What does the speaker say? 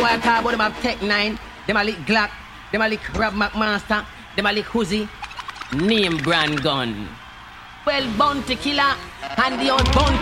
boy talk about them have Tech 9, them a lick Glock, them a lick Rob McMaster, them a lick Uzi, name brand gun. Well, bounty killer, and the old bounty